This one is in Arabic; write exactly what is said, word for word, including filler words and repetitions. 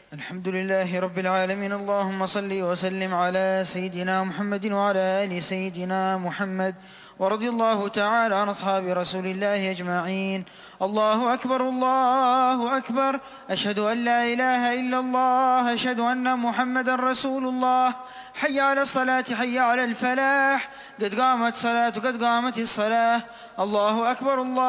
الحمد لله رب العالمين. اللهم صل وسلم على سيدنا محمد وعلى آل سيدنا محمد، ورضي الله تعالى عن أصحاب رسول الله أجمعين. الله أكبر الله أكبر، أشهد أن لا إله إلا الله، أشهد أن محمدا رسول الله. حي على الصلاة حي على الفلاح، قد قامت الصلاة قد قامت الصلاة. الله أكبر الله